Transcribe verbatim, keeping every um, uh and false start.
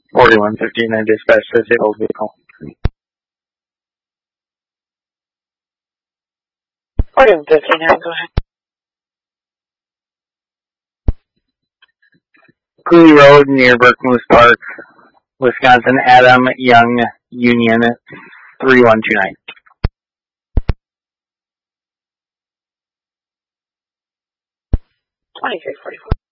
forty-one fifty-nine dispatch, disabled vehicle. forty-one fifty-nine, go ahead. Cooley Road near Burkmoose Park, Wisconsin, Adam Young Union, three one two nine. twenty-three forty-four.